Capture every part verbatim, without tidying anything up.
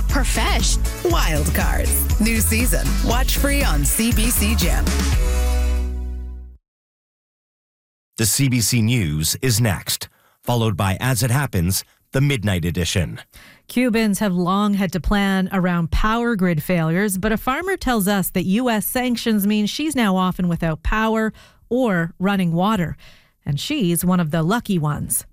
Profesh. Wild Cards. New season. Watch free on C B C Gem. The C B C News is next, followed by As It Happens, the Midnight Edition. Cubans have long had to plan around power grid failures, but a farmer tells us that U S sanctions mean she's now often without power or running water. And she's one of the lucky ones.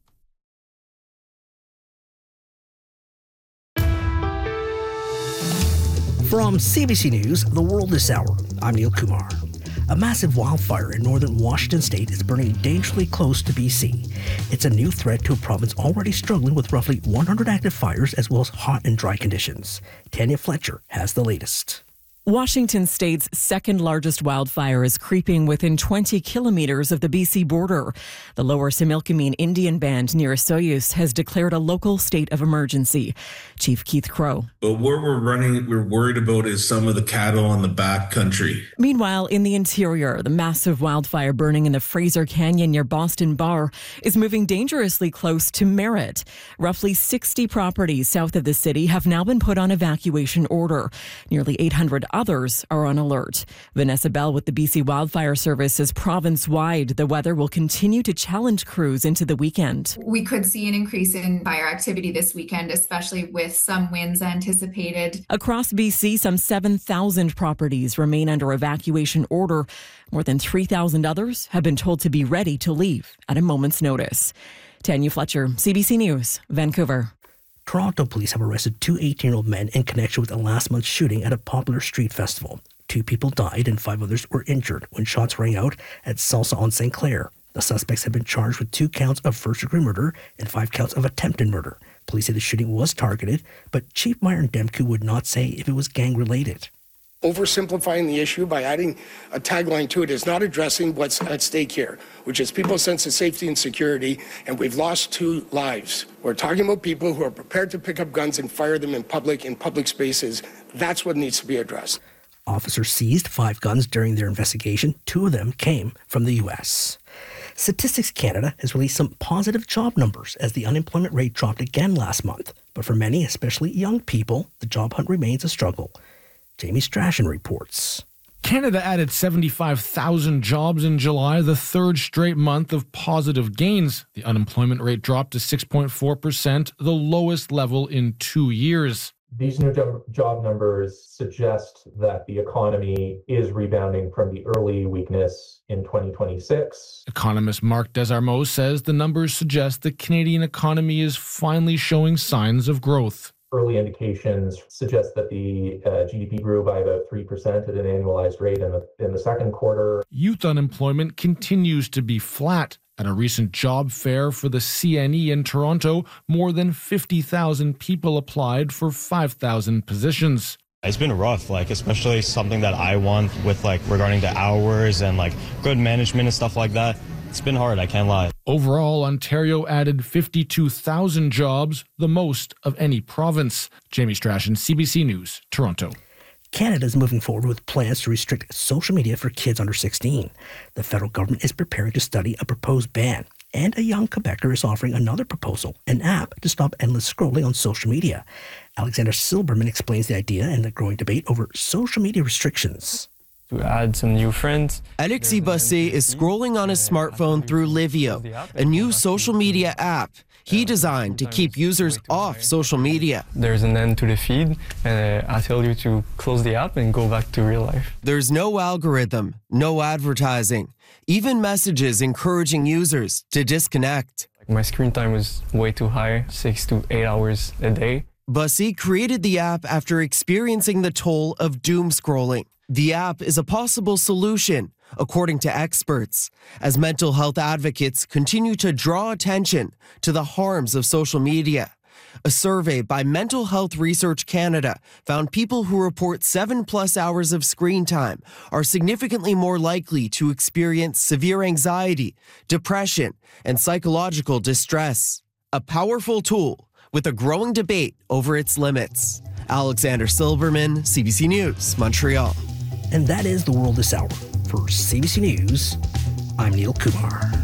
From C B C News, The World This Hour, I'm Neil Kumar. A massive wildfire in northern Washington state is burning dangerously close to B C. It's a new threat to a province already struggling with roughly one hundred active fires as well as hot and dry conditions. Tanya Fletcher has the latest. Washington state's second largest wildfire is creeping within twenty kilometers of the B C border. The Lower Similkameen Indian Band near Soyuz has declared a local state of emergency. Chief Keith Crow. But what we're running, we're worried about is some of the cattle on the back country. Meanwhile, in the interior, the massive wildfire burning in the Fraser Canyon near Boston Bar is moving dangerously close to Merritt. Roughly sixty properties south of the city have now been put on evacuation order. Nearly eight hundred others are on alert. Vanessa Bell with the B C Wildfire Service says province-wide, the weather will continue to challenge crews into the weekend. We could see an increase in fire activity this weekend, especially with some winds anticipated. Across B C, some seven thousand properties remain under evacuation order. More than three thousand others have been told to be ready to leave at a moment's notice. Tanya Fletcher, C B C News, Vancouver. Toronto police have arrested two eighteen-year-old men in connection with a last month's shooting at a popular street festival. Two people died and five others were injured when shots rang out at Salsa on Saint Clair. The suspects have been charged with two counts of first-degree murder and five counts of attempted murder. Police say the shooting was targeted, but Chief Myron Demko would not say if it was gang-related. Oversimplifying the issue by adding a tagline to it is not addressing what's at stake here, which is people's sense of safety and security, and we've lost two lives. We're talking about people who are prepared to pick up guns and fire them in public, in public spaces. That's what needs to be addressed. Officers seized five guns during their investigation. Two of them came from the U S. Statistics Canada has released some positive job numbers as the unemployment rate dropped again last month. But for many, especially young people, the job hunt remains a struggle. Jamie Strachan reports. Canada added seventy-five thousand jobs in July, the third straight month of positive gains. The unemployment rate dropped to six point four percent, the lowest level in two years. These new job numbers suggest that the economy is rebounding from the early weakness in twenty twenty-six. Economist Mark Desarmeaux says the numbers suggest the Canadian economy is finally showing signs of growth. Early indications suggest that the uh, G D P grew by about three percent at an annualized rate in the, in the second quarter. Youth unemployment continues to be flat. At a recent job fair for the C N E in Toronto, more than fifty thousand people applied for five thousand positions. It's been rough, like especially something that I want with like regarding the hours and like good management and stuff like that. It's been hard, I can't lie. Overall, Ontario added fifty-two thousand jobs, the most of any province. Jamie Strachan, C B C News, Toronto. Canada is moving forward with plans to restrict social media for kids under sixteen. The federal government is preparing to study a proposed ban. And a young Quebecer is offering another proposal, an app to stop endless scrolling on social media. Alexander Silberman explains the idea and the growing debate over social media restrictions. To add some new friends. Alexis Bossé is scrolling on his smartphone through Livio, a new social media app he designed to keep users off social media. There's an end to the feed, and I tell you to close the app and go back to real life. There's no algorithm, no advertising, even messages encouraging users to disconnect. My screen time was way too high, six to eight hours a day. Bossé created the app after experiencing the toll of doom scrolling. The app is a possible solution, according to experts, as mental health advocates continue to draw attention to the harms of social media. A survey by Mental Health Research Canada found people who report seven plus hours of screen time are significantly more likely to experience severe anxiety, depression, and psychological distress. A powerful tool with a growing debate over its limits. Alexander Silberman, C B C News, Montreal. And that is The World This Hour. For C B C News, I'm Neil Kumar.